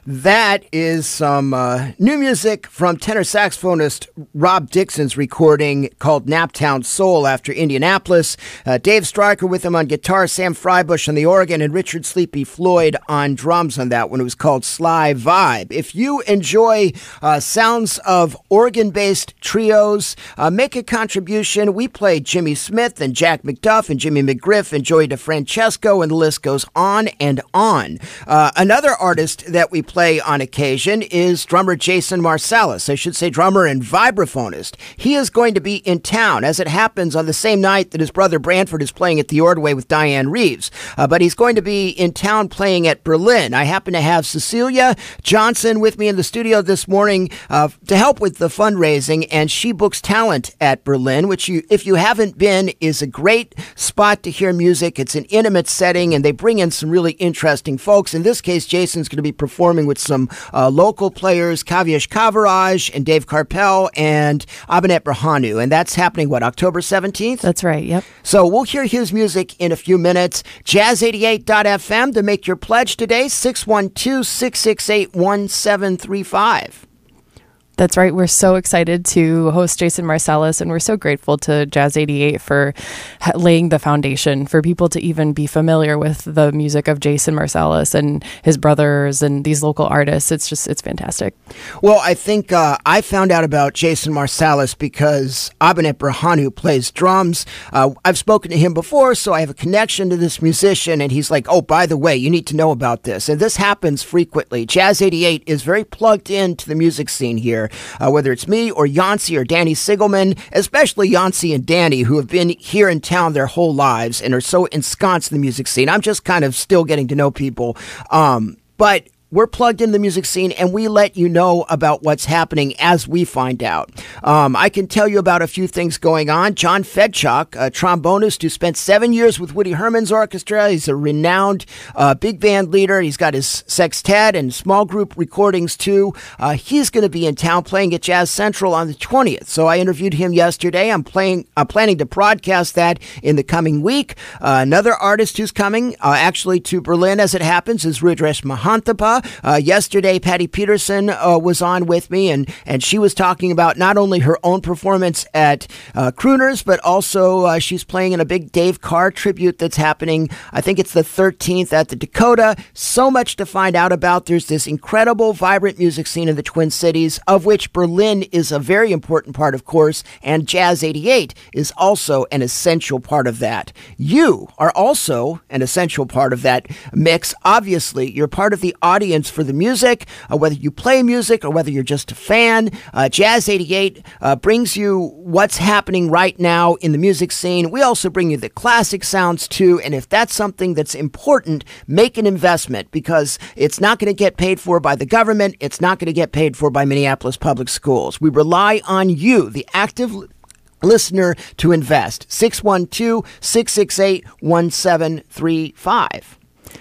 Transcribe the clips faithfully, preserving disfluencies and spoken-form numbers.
That is some uh, new music from tenor saxophonist Rob Dixon's recording called Naptown Soul after Indianapolis. Uh, Dave Stryker with him on guitar, Sam Freibush on the organ, and Richard Sleepy Floyd on drums on that one. It was called Sly Vibe. If you enjoy uh, sounds of organ-based trios, uh, make a contribution. We played Jimmy Smith and Jack McDuff and Jimmy McGriff and Joey DeFrancesco, and the list goes on and on. Uh, another artist that we play on occasion is drummer Jason Marsalis. I should say drummer and vibraphonist. He is going to be in town, as it happens, on the same night that his brother Branford is playing at the Ordway with Diane Reeves. Uh, but he's going to be in town playing at Berlin. I happen to have Cecilia Johnson with me in the studio this morning uh, to help with the fundraising, and she books talent at Berlin, which, you, if you haven't been, is a great spot to hear music. It's an intimate setting, and they bring in some really interesting folks. In this case, Jason's going to be performing with some uh, local players, Kavyash Kavaraj and Dave Carpel and Abanet Brahanu. And that's happening, what, October seventeenth? That's right, yep. So we'll hear his music in a few minutes. jazz eighty-eight dot f m to make your pledge today, six one two, six six eight, one seven three five. That's right. We're so excited to host Jason Marsalis, and we're so grateful to Jazz eighty-eight for laying the foundation for people to even be familiar with the music of Jason Marsalis and his brothers and these local artists. It's just, it's fantastic. Well, I think uh, I found out about Jason Marsalis because Abanet Brahanu plays drums. Uh, I've spoken to him before, so I have a connection to this musician, and he's like, oh, by the way, you need to know about this. And this happens frequently. Jazz eighty-eight is very plugged into the music scene here. Uh, whether it's me or Yancey or Danny Sigelman, especially Yancey and Danny, who have been here in town their whole lives and are so ensconced in the music scene. I'm just kind of still getting to know people. Um, but we're plugged into the music scene, and we let you know about what's happening as we find out. Um, I can tell you about a few things going on. John Fedchuk, a trombonist who spent seven years with Woody Herman's orchestra. He's a renowned uh, big band leader. He's got his sextet and small group recordings, too. Uh, he's going to be in town playing at Jazz Central on the twentieth. So I interviewed him yesterday. I'm, playing, I'm planning to broadcast that in the coming week. Uh, another artist who's coming, uh, actually to Berlin, as it happens, is Rudresh Mahantapa. Uh, yesterday, Patty Peterson uh, was on with me, and, and she was talking about not only her own performance at uh, Crooners, but also uh, she's playing in a big Dave Carr tribute that's happening. I think it's the thirteenth at the Dakota. So much to find out about. There's this incredible, vibrant music scene in the Twin Cities, of which Berlin is a very important part, of course, and Jazz eighty-eight is also an essential part of that. You are also an essential part of that mix. Obviously, you're part of the audience for the music, uh, whether you play music or whether you're just a fan. uh, Jazz eighty-eight uh, brings you what's happening right now in the music scene. We also bring you the classic sounds too, and if that's something that's important, make an investment, because it's not going to get paid for by the government. It's not going to get paid for by Minneapolis Public Schools. We rely on you, the active listener, to invest. six one two, six six eight, one seven three five.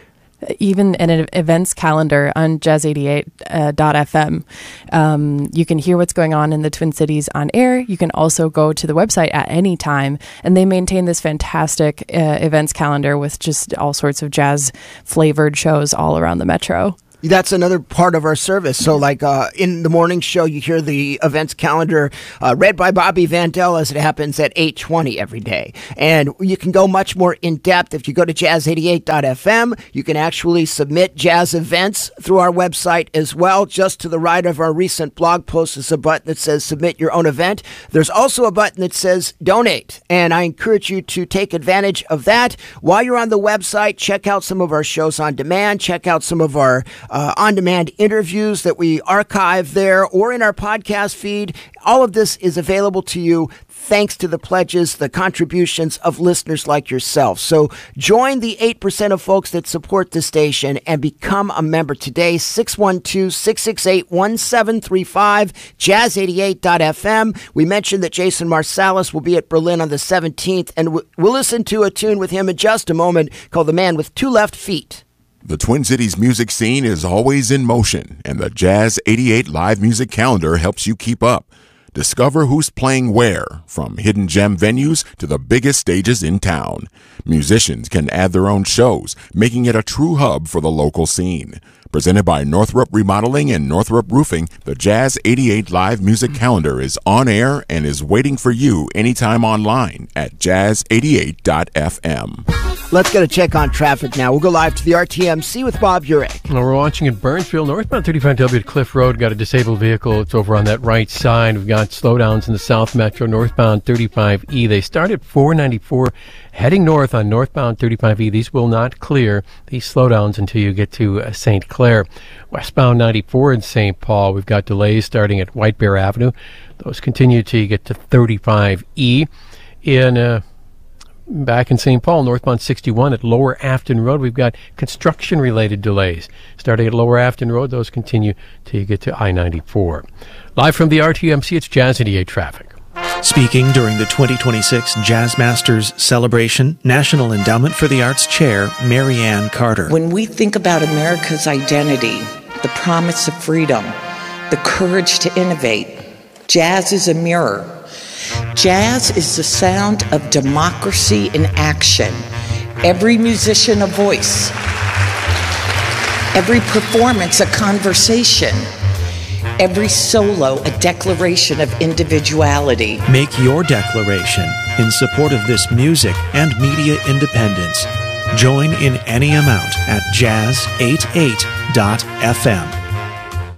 Even an events calendar on jazz eighty-eight dot f m. Um, you can hear what's going on in the Twin Cities on air. You can also go to the website at any time, and they maintain this fantastic uh, events calendar with just all sorts of jazz-flavored shows all around the metro. That's another part of our service. So like uh, in the morning show, you hear the events calendar uh, read by Bobby Vandell, as it happens at eight twenty every day. And you can go much more in depth. If you go to jazz eighty-eight dot f m, you can actually submit jazz events through our website as well. Just to the right of our recent blog post is a button that says submit your own event. There's also a button that says donate. And I encourage you to take advantage of that. While you're on the website, check out some of our shows on demand. Check out some of our Uh, on-demand interviews that we archive there or in our podcast feed. All of this is available to you thanks to the pledges, the contributions of listeners like yourself. So join the eight percent of folks that support the station and become a member today. six one two, six six eight, one seven three five, jazz eighty-eight dot f m. We mentioned that Jason Marsalis will be at Berlin on the seventeenth, and we'll listen to a tune with him in just a moment called The Man with Two Left Feet. The Twin Cities music scene is always in motion, and the Jazz eighty-eight live music calendar helps you keep up. Discover who's playing where, from hidden gem venues to the biggest stages in town. Musicians can add their own shows, making it a true hub for the local scene. Presented by Northrop Remodeling and Northrop Roofing, the Jazz eighty-eight Live Music Calendar is on air and is waiting for you anytime online at jazz eighty-eight dot f m. Let's get a check on traffic now. We'll go live to the R T M C with Bob Urich. Well, we're watching in Burnsville, northbound thirty-five W at Cliff Road. Got a disabled vehicle. It's over on that right side. We've got slowdowns in the South Metro, northbound thirty-five E. They start at four ninety-four, heading north on northbound thirty-five E. These will not clear, these slowdowns, until you get to uh, Saint Clair. Westbound ninety-four in Saint Paul, we've got delays starting at White Bear Avenue. Those continue till you get to thirty-five E. In uh, back in Saint Paul, northbound sixty-one at Lower Afton Road, we've got construction-related delays. Starting at Lower Afton Road, those continue till you get to I ninety-four. Live from the R T M C, it's Jazz eighty-eight traffic. Speaking during the twenty twenty-six Jazz Masters celebration, National Endowment for the Arts Chair, Mary Ann Carter. When we think about America's identity, the promise of freedom, the courage to innovate, jazz is a mirror. Jazz is the sound of democracy in action. Every musician a voice. Every performance a conversation. Every solo a declaration of individuality. Make your declaration in support of this music and media independence. Join in any amount at jazz eighty-eight dot f m.